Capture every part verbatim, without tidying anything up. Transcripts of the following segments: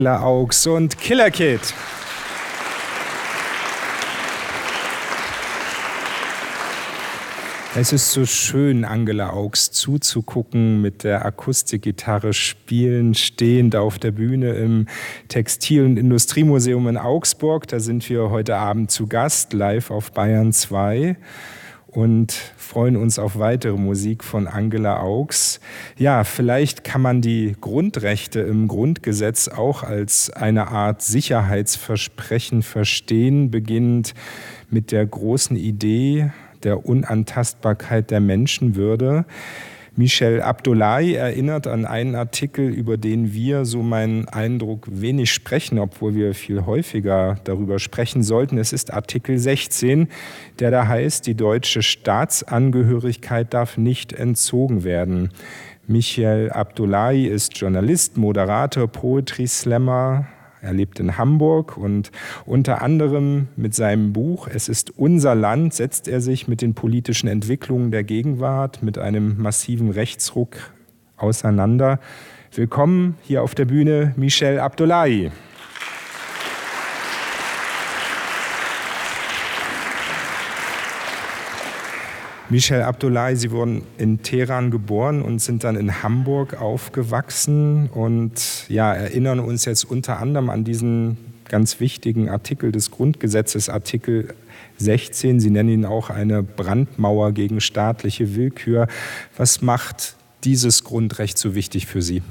Angela Augs und Killer Kid. Es ist so schön, Angela Augs zuzugucken, mit der Akustikgitarre spielen, stehend auf der Bühne im Textil- und Industriemuseum in Augsburg. Da sind wir heute Abend zu Gast, live auf Bayern zwei. Und freuen uns auf weitere Musik von Angela Augs. Ja, vielleicht kann man die Grundrechte im Grundgesetz auch als eine Art Sicherheitsversprechen verstehen, beginnend mit der großen Idee der Unantastbarkeit der Menschenwürde. Michel Abdullahi erinnert an einen Artikel, über den wir, so mein Eindruck, wenig sprechen, obwohl wir viel häufiger darüber sprechen sollten. Es ist Artikel sechzehn, der da heißt, die deutsche Staatsangehörigkeit darf nicht entzogen werden. Michel Abdullahi ist Journalist, Moderator, Poetry Slammer. Er lebt in Hamburg und unter anderem mit seinem Buch Es ist unser Land setzt er sich mit den politischen Entwicklungen der Gegenwart, mit einem massiven Rechtsruck auseinander. Willkommen hier auf der Bühne, Michel Abdullahi. Michel Abdullahi, Sie wurden in Teheran geboren und sind dann in Hamburg aufgewachsen und ja, erinnern uns jetzt unter anderem an diesen ganz wichtigen Artikel des Grundgesetzes, Artikel sechzehn. Sie nennen ihn auch eine Brandmauer gegen staatliche Willkür. Was macht dieses Grundrecht so wichtig für Sie?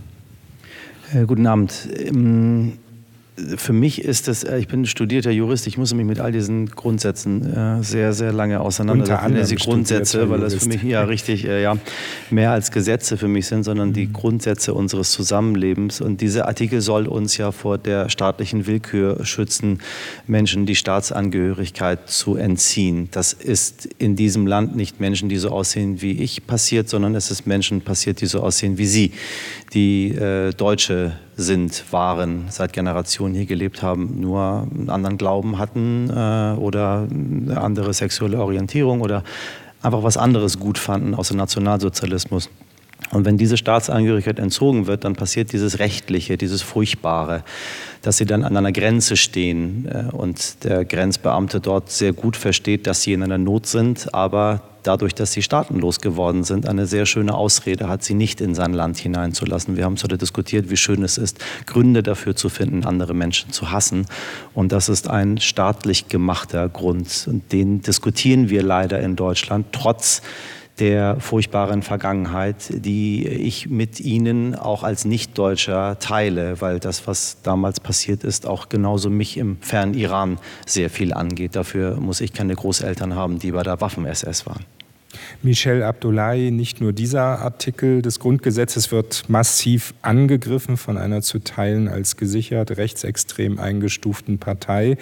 Äh, guten Abend. Ähm Für mich ist das, ich bin studierter Jurist, ich muss mich mit all diesen Grundsätzen äh, sehr, sehr lange auseinandersetzen. Diese Grundsätze, weil das für mich ja richtig äh, ja, mehr als Gesetze für mich sind, sondern die Grundsätze unseres Zusammenlebens. Und dieser Artikel soll uns ja vor der staatlichen Willkür schützen, Menschen die Staatsangehörigkeit zu entziehen. Das ist in diesem Land nicht Menschen, die so aussehen wie ich, passiert, sondern es ist Menschen passiert, die so aussehen wie Sie, die äh, Deutsche sind, waren, seit Generationen hier gelebt haben, nur einen anderen Glauben hatten äh, oder eine andere sexuelle Orientierung oder einfach was anderes gut fanden aus dem Nationalsozialismus. Und wenn diese Staatsangehörigkeit entzogen wird, dann passiert dieses Rechtliche, dieses Furchtbare, dass sie dann an einer Grenze stehen äh, und der Grenzbeamte dort sehr gut versteht, dass sie in einer Not sind, aber dadurch, dass sie staatenlos geworden sind, eine sehr schöne Ausrede hat, sie nicht in sein Land hineinzulassen. Wir haben heute diskutiert, wie schön es ist, Gründe dafür zu finden, andere Menschen zu hassen. Und das ist ein staatlich gemachter Grund. Und den diskutieren wir leider in Deutschland, trotz der furchtbaren Vergangenheit, die ich mit Ihnen auch als Nicht-Deutscher teile, weil das, was damals passiert ist, auch genauso mich im fernen Iran sehr viel angeht. Dafür muss ich keine Großeltern haben, die bei der Waffen-S S waren. Michel Abdullahi, nicht nur dieser Artikel des Grundgesetzes wird massiv angegriffen von einer zu Teilen als gesichert rechtsextrem eingestuften Partei.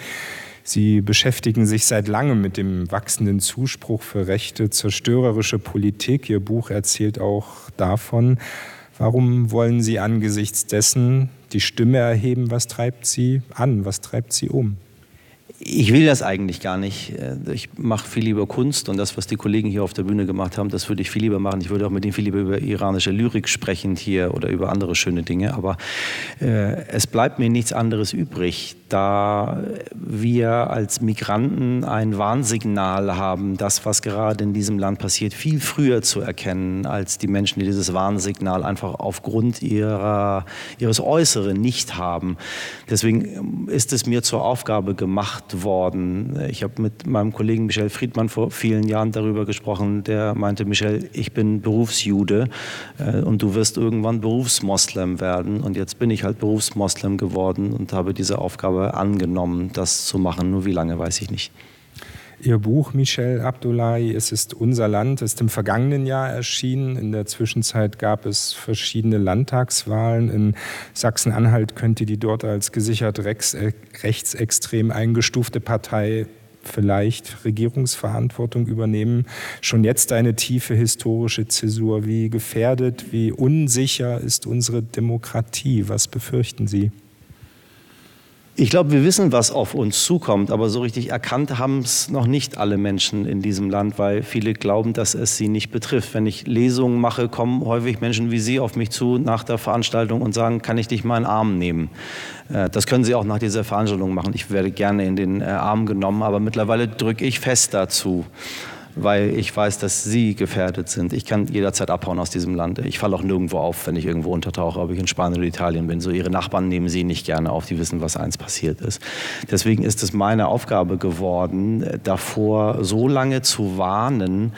Sie beschäftigen sich seit langem mit dem wachsenden Zuspruch für rechte, zerstörerische Politik. Ihr Buch erzählt auch davon. Warum wollen Sie angesichts dessen die Stimme erheben? Was treibt Sie an? Was treibt Sie um? Ich will das eigentlich gar nicht. Ich mache viel lieber Kunst und das, was die Kollegen hier auf der Bühne gemacht haben, das würde ich viel lieber machen. Ich würde auch mit ihnen viel lieber über iranische Lyrik sprechen hier oder über andere schöne Dinge. Aber äh, es bleibt mir nichts anderes übrig, da wir als Migranten ein Warnsignal haben, das, was gerade in diesem Land passiert, viel früher zu erkennen, als die Menschen, die dieses Warnsignal einfach aufgrund ihrer, ihres Äußeren nicht haben. Deswegen ist es mir zur Aufgabe gemacht worden. Ich habe mit meinem Kollegen Michel Friedmann vor vielen Jahren darüber gesprochen, der meinte, Michel, ich bin Berufsjude äh, und du wirst irgendwann Berufsmoslem werden und jetzt bin ich halt Berufsmoslem geworden und habe diese Aufgabe angenommen, das zu machen. Nur wie lange, weiß ich nicht. Ihr Buch, Michel Abdullahi, Es ist unser Land, ist im vergangenen Jahr erschienen. In der Zwischenzeit gab es verschiedene Landtagswahlen. In Sachsen-Anhalt könnte die dort als gesichert rechtsextrem eingestufte Partei vielleicht Regierungsverantwortung übernehmen. Schon jetzt eine tiefe historische Zäsur. Wie gefährdet, wie unsicher ist unsere Demokratie? Was befürchten Sie? Ich glaube, wir wissen, was auf uns zukommt, aber so richtig erkannt haben es noch nicht alle Menschen in diesem Land, weil viele glauben, dass es sie nicht betrifft. Wenn ich Lesungen mache, kommen häufig Menschen wie Sie auf mich zu nach der Veranstaltung und sagen, kann ich dich mal in den Arm nehmen? Das können Sie auch nach dieser Veranstaltung machen. Ich werde gerne in den Arm genommen, aber mittlerweile drücke ich fest dazu, weil ich weiß, dass Sie gefährdet sind. Ich kann jederzeit abhauen aus diesem Land. Ich falle auch nirgendwo auf, wenn ich irgendwo untertauche, ob ich in Spanien oder Italien bin. So, Ihre Nachbarn nehmen Sie nicht gerne auf, die wissen, was eins passiert ist. Deswegen ist es meine Aufgabe geworden, davor so lange zu warnen,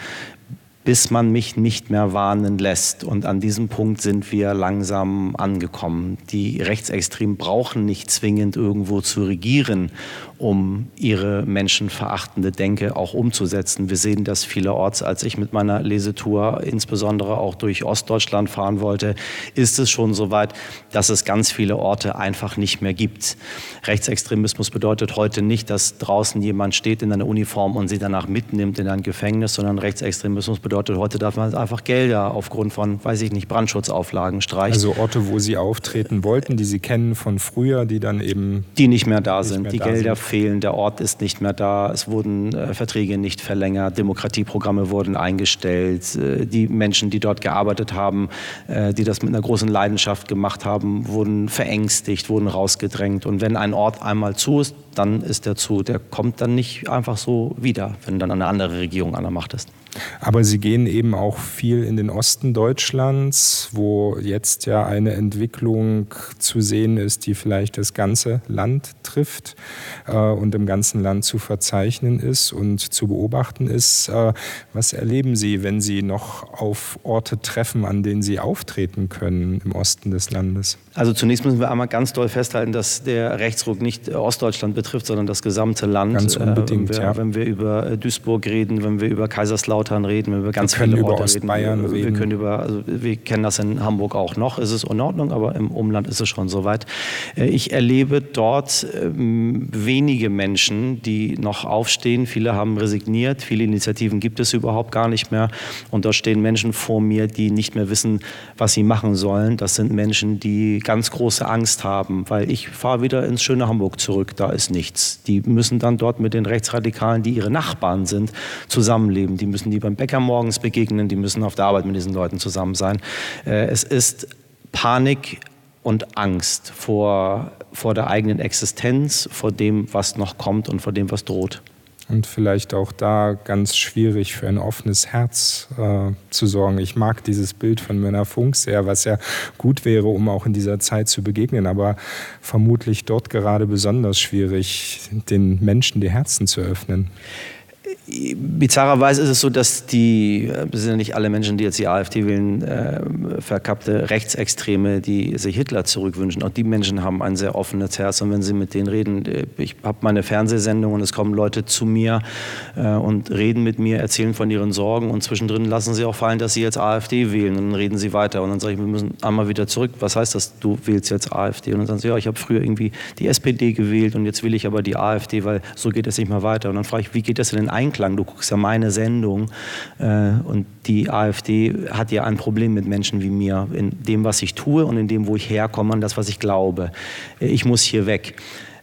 bis man mich nicht mehr warnen lässt. Und an diesem Punkt sind wir langsam angekommen. Die Rechtsextremen brauchen nicht zwingend irgendwo zu regieren, um ihre menschenverachtende Denke auch umzusetzen. Wir sehen das vielerorts. Als ich mit meiner Lesetour insbesondere auch durch Ostdeutschland fahren wollte, ist es schon so weit, dass es ganz viele Orte einfach nicht mehr gibt. Rechtsextremismus bedeutet heute nicht, dass draußen jemand steht in einer Uniform und sie danach mitnimmt in ein Gefängnis, sondern Rechtsextremismus bedeutet, heute darf man einfach Gelder aufgrund von, weiß ich nicht, Brandschutzauflagen streichen. Also Orte, wo Sie auftreten wollten, die Sie kennen von früher, die dann eben... Die nicht mehr da sind. Mehr die da Gelder sind. Fehlen, der Ort ist nicht mehr da, es wurden äh, Verträge nicht verlängert, Demokratieprogramme wurden eingestellt, äh, die Menschen, die dort gearbeitet haben, äh, die das mit einer großen Leidenschaft gemacht haben, wurden verängstigt, wurden rausgedrängt. Und wenn ein Ort einmal zu ist, dann ist er zu. Der kommt dann nicht einfach so wieder, wenn dann eine andere Regierung an der Macht ist. Aber Sie gehen eben auch viel in den Osten Deutschlands, wo jetzt ja eine Entwicklung zu sehen ist, die vielleicht das ganze Land trifft äh, und im ganzen Land zu verzeichnen ist und zu beobachten ist. Äh, was erleben Sie, wenn Sie noch auf Orte treffen, an denen Sie auftreten können im Osten des Landes? Also zunächst müssen wir einmal ganz doll festhalten, dass der Rechtsruck nicht Ostdeutschland betrifft, sondern das gesamte Land. Ganz unbedingt, äh, wenn wir, ja. Wenn wir über Duisburg reden, wenn wir über Kaiserslautern reden, wenn wir über ganz wir können viele über Orte Ostbayern reden. reden. Wir können über, also wir kennen das in Hamburg auch noch, ist es in Ordnung, aber im Umland ist es schon soweit. Ich erlebe dort ähm, wenige Menschen, die noch aufstehen. Viele haben resigniert, viele Initiativen gibt es überhaupt gar nicht mehr. Und dort stehen Menschen vor mir, die nicht mehr wissen, was sie machen sollen. Das sind Menschen, die ganz große Angst haben, weil ich fahre wieder ins schöne Hamburg zurück, da ist nichts. Die müssen dann dort mit den Rechtsradikalen, die ihre Nachbarn sind, zusammenleben. Die müssen die beim Bäcker morgens begegnen, die müssen auf der Arbeit mit diesen Leuten zusammen sein. Es ist Panik und Angst vor, vor der eigenen Existenz, vor dem, was noch kommt und vor dem, was droht. Und vielleicht auch da ganz schwierig für ein offenes Herz äh, zu sorgen. Ich mag dieses Bild von Myrna Funk sehr, was ja gut wäre, um auch in dieser Zeit zu begegnen, aber vermutlich dort gerade besonders schwierig, den Menschen die Herzen zu öffnen. Bizarrerweise ist es so, dass die, das sind ja nicht alle Menschen, die jetzt die AfD wählen, äh, verkappte Rechtsextreme, die sich Hitler zurückwünschen. Auch die Menschen haben ein sehr offenes Herz. Und wenn Sie mit denen reden, ich habe meine Fernsehsendung und es kommen Leute zu mir äh, und reden mit mir, erzählen von ihren Sorgen und zwischendrin lassen sie auch fallen, dass sie jetzt AfD wählen und dann reden sie weiter. Und dann sage ich, wir müssen einmal wieder zurück. Was heißt das, du wählst jetzt AfD? Und dann sagen sie, ja, ich habe früher irgendwie die S P D gewählt und jetzt will ich aber die AfD, weil so geht es nicht mehr weiter. Und dann frage ich, wie geht das denn in Einklang? Du guckst ja meine Sendung äh, und die AfD hat ja ein Problem mit Menschen wie mir, in dem, was ich tue und in dem, wo ich herkomme und das, was ich glaube. Ich muss hier weg.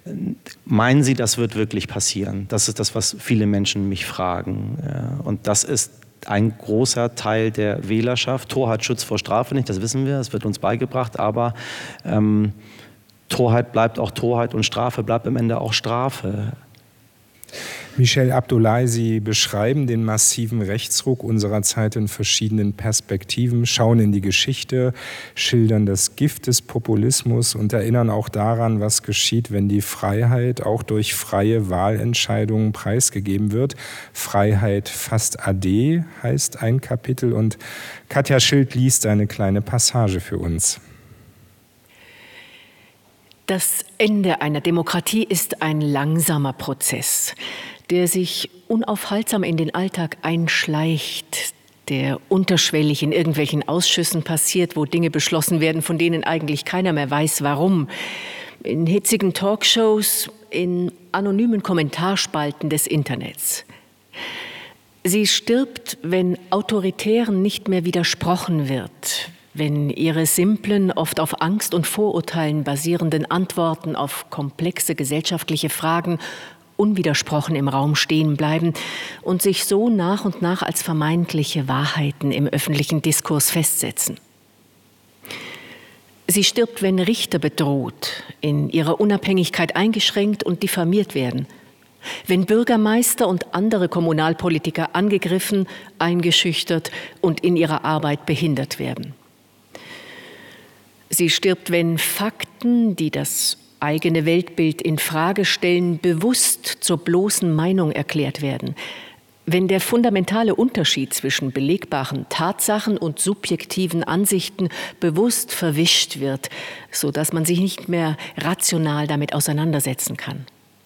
Meinen Sie, das wird wirklich passieren? Das ist das, was viele Menschen mich fragen. Und das ist ein großer Teil der Wählerschaft. Torheit schützt vor Strafe nicht, das wissen wir, das wird uns beigebracht, aber ähm, Torheit bleibt auch Torheit und Strafe bleibt am Ende auch Strafe. Michel Abdullahi, Sie beschreiben den massiven Rechtsruck unserer Zeit in verschiedenen Perspektiven, schauen in die Geschichte, schildern das Gift des Populismus und erinnern auch daran, was geschieht, wenn die Freiheit auch durch freie Wahlentscheidungen preisgegeben wird. Freiheit fast ade heißt ein Kapitel und Katja Schild liest eine kleine Passage für uns. Das Ende einer Demokratie ist ein langsamer Prozess, der sich unaufhaltsam in den Alltag einschleicht, der unterschwellig in irgendwelchen Ausschüssen passiert, wo Dinge beschlossen werden, von denen eigentlich keiner mehr weiß, warum. In hitzigen Talkshows, in anonymen Kommentarspalten des Internets. Sie stirbt, wenn Autoritären nicht mehr widersprochen wird, wenn ihre simplen, oft auf Angst und Vorurteilen basierenden Antworten auf komplexe gesellschaftliche Fragen unwidersprochen im Raum stehen bleiben und sich so nach und nach als vermeintliche Wahrheiten im öffentlichen Diskurs festsetzen. Sie stirbt, wenn Richter bedroht, in ihrer Unabhängigkeit eingeschränkt und diffamiert werden, wenn Bürgermeister und andere Kommunalpolitiker angegriffen, eingeschüchtert und in ihrer Arbeit behindert werden. Sie stirbt, wenn Fakten, die das eigene Weltbild in Frage stellen, bewusst zur bloßen Meinung erklärt werden. Wenn der fundamentale Unterschied zwischen belegbaren Tatsachen und subjektiven Ansichten bewusst verwischt wird, sodass man sich nicht mehr rational damit auseinandersetzen kann.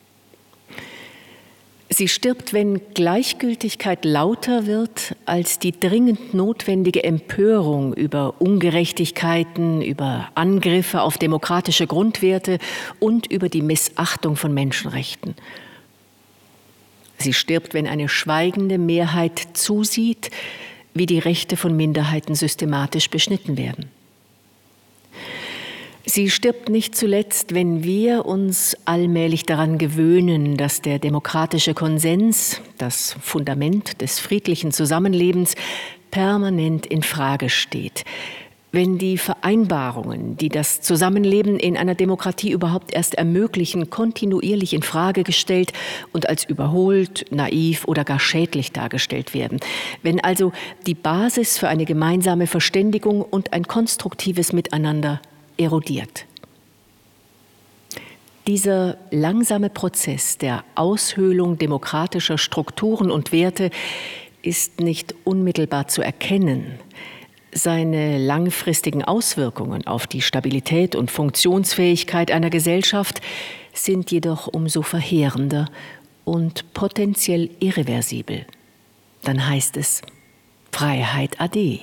Sie stirbt, wenn Gleichgültigkeit lauter wird als die dringend notwendige Empörung über Ungerechtigkeiten, über Angriffe auf demokratische Grundwerte und über die Missachtung von Menschenrechten. Sie stirbt, wenn eine schweigende Mehrheit zusieht, wie die Rechte von Minderheiten systematisch beschnitten werden. Sie stirbt nicht zuletzt, wenn wir uns allmählich daran gewöhnen, dass der demokratische Konsens, das Fundament des friedlichen Zusammenlebens, permanent in Frage steht. Wenn die Vereinbarungen, die das Zusammenleben in einer Demokratie überhaupt erst ermöglichen, kontinuierlich in Frage gestellt und als überholt, naiv oder gar schädlich dargestellt werden. Wenn also die Basis für eine gemeinsame Verständigung und ein konstruktives Miteinander erodiert. Dieser langsame Prozess der Aushöhlung demokratischer Strukturen und Werte ist nicht unmittelbar zu erkennen. Seine langfristigen Auswirkungen auf die Stabilität und Funktionsfähigkeit einer Gesellschaft sind jedoch umso verheerender und potenziell irreversibel. Dann heißt es Freiheit ade.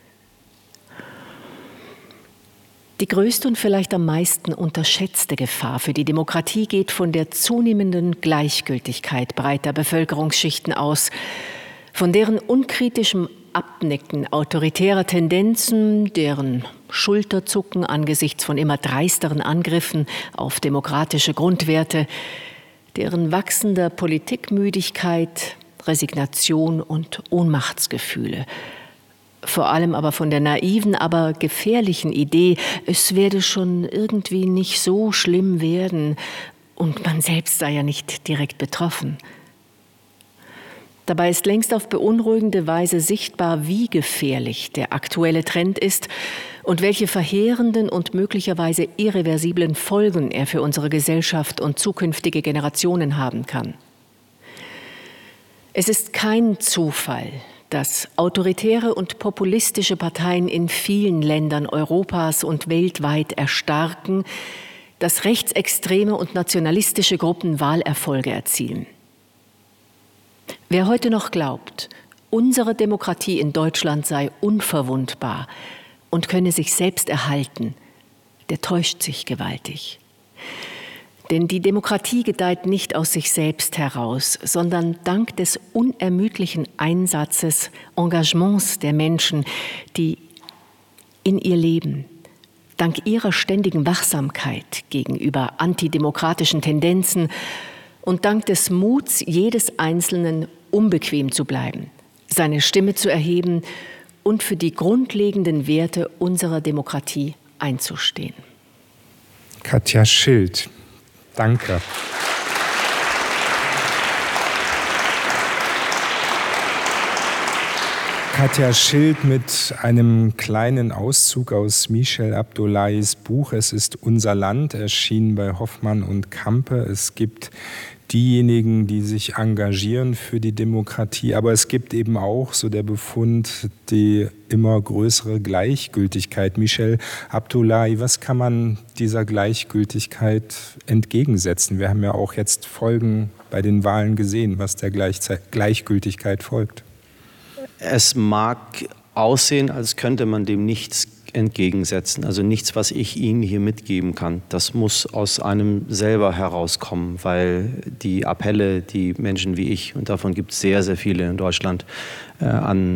Die größte und vielleicht am meisten unterschätzte Gefahr für die Demokratie geht von der zunehmenden Gleichgültigkeit breiter Bevölkerungsschichten aus, von deren unkritischem Abnicken autoritärer Tendenzen, deren Schulterzucken angesichts von immer dreisteren Angriffen auf demokratische Grundwerte, deren wachsender Politikmüdigkeit, Resignation und Ohnmachtsgefühle. Vor allem aber von der naiven, aber gefährlichen Idee, es werde schon irgendwie nicht so schlimm werden und man selbst sei ja nicht direkt betroffen. Dabei ist längst auf beunruhigende Weise sichtbar, wie gefährlich der aktuelle Trend ist und welche verheerenden und möglicherweise irreversiblen Folgen er für unsere Gesellschaft und zukünftige Generationen haben kann. Es ist kein Zufall, dass autoritäre und populistische Parteien in vielen Ländern Europas und weltweit erstarken, dass rechtsextreme und nationalistische Gruppen Wahlerfolge erzielen. Wer heute noch glaubt, unsere Demokratie in Deutschland sei unverwundbar und könne sich selbst erhalten, der täuscht sich gewaltig. Denn die Demokratie gedeiht nicht aus sich selbst heraus, sondern dank des unermüdlichen Einsatzes, Engagements der Menschen, die in ihr leben, dank ihrer ständigen Wachsamkeit gegenüber antidemokratischen Tendenzen und dank des Muts jedes Einzelnen, unbequem zu bleiben, seine Stimme zu erheben und für die grundlegenden Werte unserer Demokratie einzustehen. Katja Schild, danke. Katja Schild mit einem kleinen Auszug aus Michel Abdullahis Buch Es ist unser Land, erschienen bei Hoffmann und Campe. Es gibt diejenigen, die sich engagieren für die Demokratie, aber es gibt eben auch, so der Befund, die immer größere Gleichgültigkeit. Michel Abdullahi, was kann man dieser Gleichgültigkeit entgegensetzen? Wir haben ja auch jetzt Folgen bei den Wahlen gesehen, was der Gleichgültigkeit folgt. Es mag aussehen, als könnte man dem nichts entgegensetzen, also nichts, was ich Ihnen hier mitgeben kann. Das muss aus einem selber herauskommen, weil die Appelle, die Menschen wie ich, und davon gibt es sehr, sehr viele in Deutschland, äh, an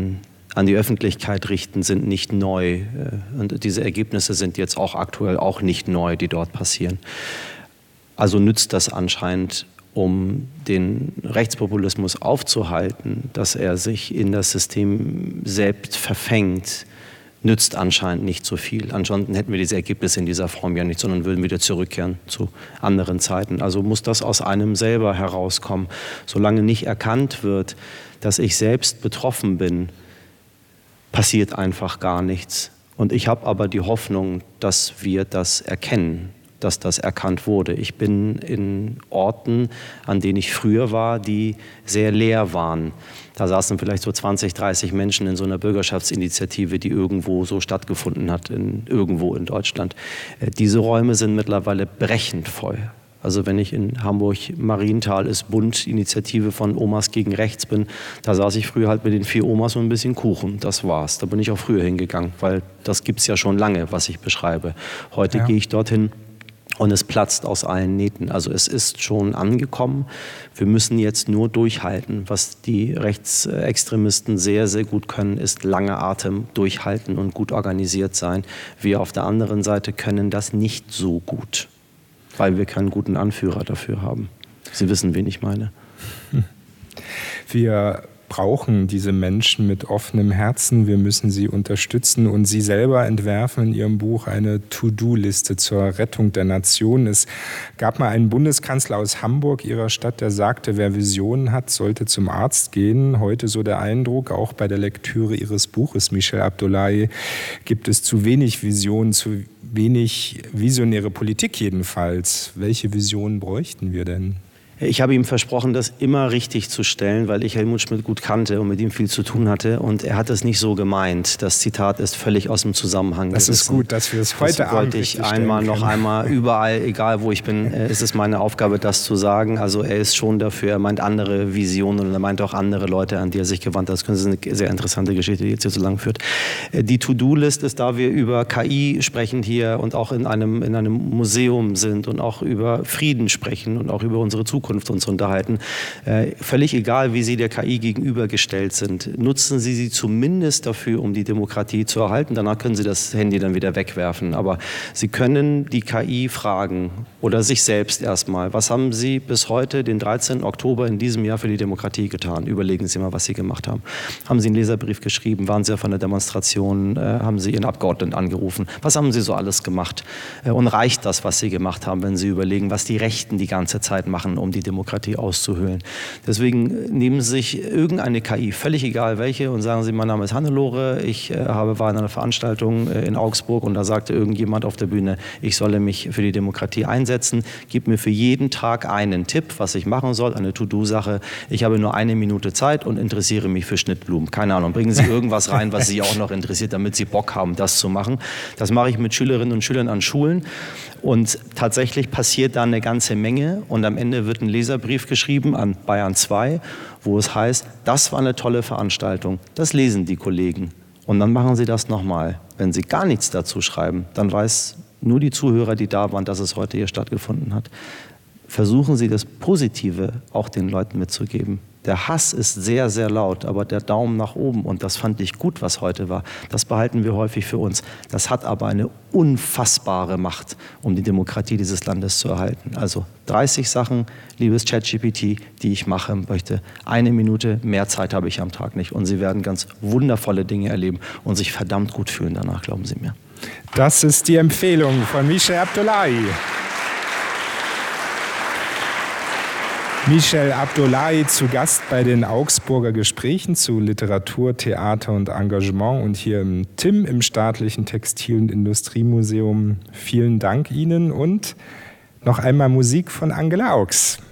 an die Öffentlichkeit richten, sind nicht neu. Und diese Ergebnisse sind jetzt auch aktuell auch nicht neu, die dort passieren. Also nützt das anscheinend, um den Rechtspopulismus aufzuhalten, dass er sich in das System selbst verfängt, nützt anscheinend nicht so viel. Ansonsten hätten wir diese Ergebnisse in dieser Form ja nicht, sondern würden wieder zurückkehren zu anderen Zeiten. Also muss das aus einem selber herauskommen. Solange nicht erkannt wird, dass ich selbst betroffen bin, passiert einfach gar nichts. Und ich habe aber die Hoffnung, dass wir das erkennen, dass das erkannt wurde. Ich bin in Orten, an denen ich früher war, die sehr leer waren. Da saßen vielleicht so zwanzig, dreißig Menschen in so einer Bürgerschaftsinitiative, die irgendwo so stattgefunden hat, in, irgendwo in Deutschland. Diese Räume sind mittlerweile brechend voll. Also wenn ich in Hamburg-Marienthal ist Bund, Initiative von Omas gegen Rechts bin, da saß ich früher halt mit den vier Omas und ein bisschen Kuchen. Das war's. Da bin ich auch früher hingegangen, weil das gibt's ja schon lange, was ich beschreibe. Heute ja. gehe ich dorthin und es platzt aus allen Nähten. Also es ist schon angekommen. Wir müssen jetzt nur durchhalten. Was die Rechtsextremisten sehr, sehr gut können, ist lange Atem durchhalten und gut organisiert sein. Wir auf der anderen Seite können das nicht so gut, weil wir keinen guten Anführer dafür haben. Sie wissen, wen ich meine. Wir brauchen diese Menschen mit offenem Herzen. Wir müssen sie unterstützen. Und Sie selber entwerfen in Ihrem Buch eine To-Do-Liste zur Rettung der Nation. Es gab mal einen Bundeskanzler aus Hamburg, Ihrer Stadt, der sagte, wer Visionen hat, sollte zum Arzt gehen. Heute so der Eindruck, auch bei der Lektüre Ihres Buches, Michel Abdullahi, gibt es zu wenig Visionen, zu wenig visionäre Politik jedenfalls. Welche Visionen bräuchten wir denn? Ich habe ihm versprochen, das immer richtig zu stellen, weil ich Helmut Schmidt gut kannte und mit ihm viel zu tun hatte. Und er hat es nicht so gemeint. Das Zitat ist völlig aus dem Zusammenhang Das gerissen. ist gut, dass wir es heute das Abend wollte ich einmal noch einmal überall, egal wo ich bin, ist es meine Aufgabe, das zu sagen. Also er ist schon dafür, er meint andere Visionen und er meint auch andere Leute, an die er sich gewandt hat. Das ist eine sehr interessante Geschichte, die jetzt hier so lang führt. Die To-Do-List ist, da wir über K I sprechen hier und auch in einem, in einem Museum sind und auch über Frieden sprechen und auch über unsere Zukunft uns unterhalten. Äh, völlig egal, wie Sie der K I gegenübergestellt sind, nutzen Sie sie zumindest dafür, um die Demokratie zu erhalten. Danach können Sie das Handy dann wieder wegwerfen. Aber Sie können die K I fragen oder sich selbst erstmal, was haben Sie bis heute, den dreizehnten Oktober in diesem Jahr für die Demokratie getan? Überlegen Sie mal, was Sie gemacht haben. Haben Sie einen Leserbrief geschrieben? Waren Sie auf einer Demonstration? Äh, haben Sie Ihren Abgeordneten angerufen? Was haben Sie so alles gemacht? Äh, und reicht das, was Sie gemacht haben, wenn Sie überlegen, was die Rechten die ganze Zeit machen, um die Demokratie auszuhöhlen? Deswegen nehmen Sie sich irgendeine K I, völlig egal welche, und sagen Sie, mein Name ist Hannelore, ich äh, habe, war in einer Veranstaltung äh, in Augsburg und da sagte irgendjemand auf der Bühne, ich solle mich für die Demokratie einsetzen. Gib mir für jeden Tag einen Tipp, was ich machen soll, eine To-Do-Sache. Ich habe nur eine Minute Zeit und interessiere mich für Schnittblumen. Keine Ahnung, bringen Sie irgendwas rein, was Sie auch noch interessiert, damit Sie Bock haben, das zu machen. Das mache ich mit Schülerinnen und Schülern an Schulen. Und tatsächlich passiert da eine ganze Menge und am Ende wird ein Leserbrief geschrieben an Bayern zwei, wo es heißt, das war eine tolle Veranstaltung, das lesen die Kollegen. Und dann machen sie das nochmal. Wenn sie gar nichts dazu schreiben, dann weiß nur die Zuhörer, die da waren, dass es heute hier stattgefunden hat. Versuchen Sie das Positive auch den Leuten mitzugeben. Der Hass ist sehr, sehr laut, aber der Daumen nach oben, und das fand ich gut, was heute war, das behalten wir häufig für uns. Das hat aber eine unfassbare Macht, um die Demokratie dieses Landes zu erhalten. Also dreißig Sachen, liebes ChatGPT, die ich machen möchte. Eine Minute, mehr Zeit habe ich am Tag nicht. Und Sie werden ganz wundervolle Dinge erleben und sich verdammt gut fühlen danach, glauben Sie mir. Das ist die Empfehlung von Michel Abdullahi. Michel Abdullahi zu Gast bei den Augsburger Gesprächen zu Literatur, Theater und Engagement und hier im T I M, im Staatlichen Textil- und Industriemuseum. Vielen Dank Ihnen und noch einmal Musik von Angela Augs.